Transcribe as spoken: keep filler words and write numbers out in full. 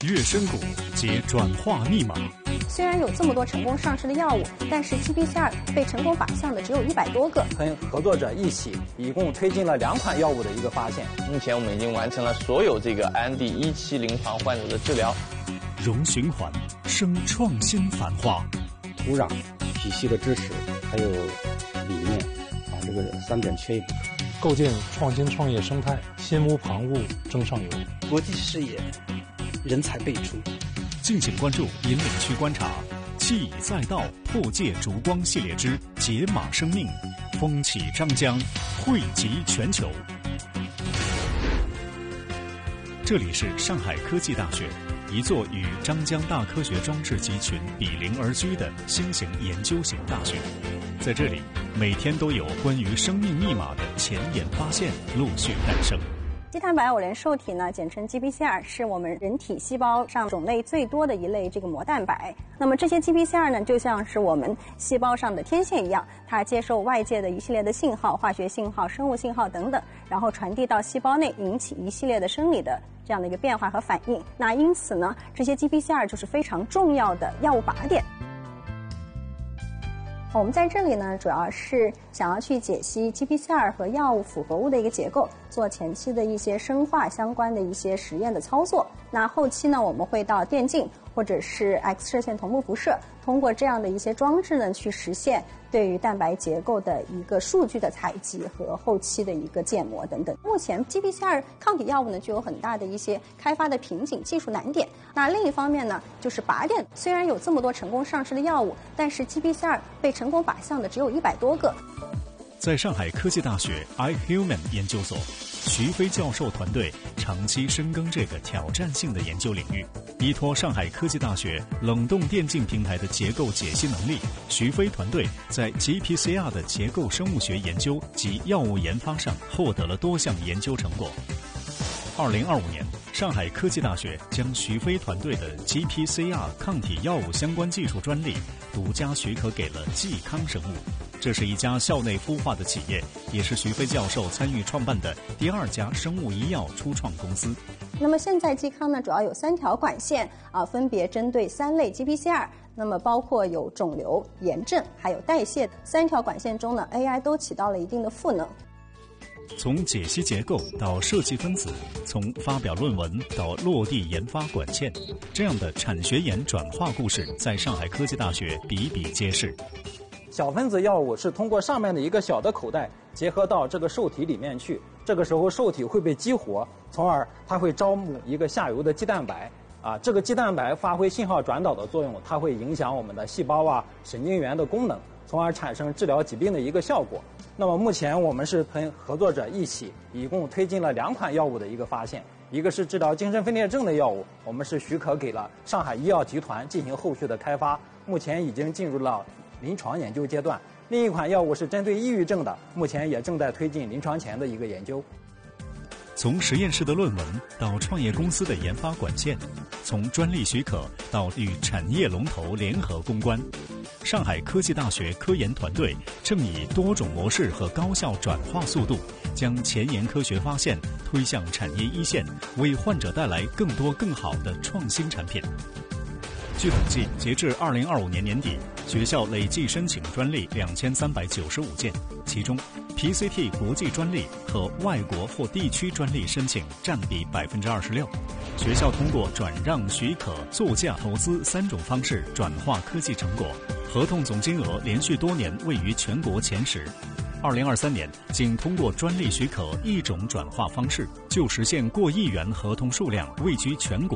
越深谷解转化密码。 虽然有这么多成功上市的药物，但是 G P C R 被成功靶向的只有一百多个。 跟合作者一起，一共推进了两款药物的一个发现。 目前我们已经完成了所有这个 I N D 一期临床患者的治疗。 融循环，生创新繁华。 土壤、体系的支持，还有理念，啊，这个三点缺一不可。 构建创新创业生态，心无旁骛争上游。 国际视野，人才辈出。 敬请关注引领区观察，气已赛道破界烛光系列之解码生命，风起张江，汇集全球。这里是上海科技大学，一座与张江大科学装置集群比邻而居的新型研究型大学。在这里，每天都有关于生命密码的前沿发现陆续诞生。 肌蛋白偶联受体呢，简称 G P C R， 是我们人体细胞上种类最多的一类这个膜蛋白。那么这些 G P C R 呢，就像是我们细胞上的天线一样，它接受外界的一系列的信号，化学信号、生物信号等等，然后传递到细胞内，引起一系列的生理的这样的一个变化和反应。那因此呢，这些 G P C R 就是非常重要的药物靶点。我们在这里呢，主要是想要去解析 G P C R 和药物复合物的一个结构，做前期的一些生化相关的一些实验的操作。那后期呢，我们会到电镜或者是 X 射线同步辐射，通过这样的一些装置呢，去实现对于蛋白结构的一个数据的采集和后期的一个建模等等。目前 G P C R 抗体药物呢，具有很大的一些开发的瓶颈、技术难点。那另一方面呢，就是靶点。虽然有这么多成功上市的药物，但是 G P C R 被成功靶向的只有一百多个。 在上海科技大学 iHuman 研究所，徐飞教授团队长期深耕这个挑战性的研究领域。依托上海科技大学冷冻电镜平台的结构解析能力，徐飞团队在 G P C R 的结构生物学研究及药物研发上获得了多项研究成果。二零二五年，上海科技大学将徐飞团队的 G P C R 抗体药物相关技术专利独家许可给了冀康生物。这是一家校内孵化的企业，也是徐飞教授参与创办的第二家生物医药初创公司。 那么现在冀康呢，主要有三条管线啊，分别针对三类 G P C R， 那么包括有肿瘤、炎症还有代谢。三条管线中呢 ，A I 都起到了一定的赋能。 从解析结构到设计分子，从发表论文到落地研发管线，这样的产学研转化故事在上海科技大学比比皆是。 小分子药物是通过上面的一个小的口袋结合到这个受体里面去，这个时候受体会被激活，从而它会招募一个下游的肌蛋白啊，这个肌蛋白发挥信号转导的作用，它会影响我们的细胞啊、神经元的功能，从而产生治疗疾病的一个效果。那么目前我们是跟合作者一起，一共推进了两款药物的一个发现，一个是治疗精神分裂症的药物，我们是许可给了上海医药集团进行后续的开发，目前已经进入了临床研究阶段。另一款药物是针对抑郁症的，目前也正在推进临床前的一个研究。 从实验室的论文到创业公司的研发管线，从专利许可到与产业龙头联合攻关，上海科技大学科研团队正以多种模式和高效转化速度，将前沿科学发现推向产业一线，为患者带来更多更好的创新产品。据统计，截至二零二五年年底，学校累计申请专利两千三百九十五件，其中 P C T 国际专利和外国或地区专利申请占比百分之二十六。学校通过转让、许可、作价、投资三种方式转化科技成果，合同总金额连续多年位于全国前十。二零二三年，仅通过专利许可一种转化方式，就实现过亿元合同数量，位居全国。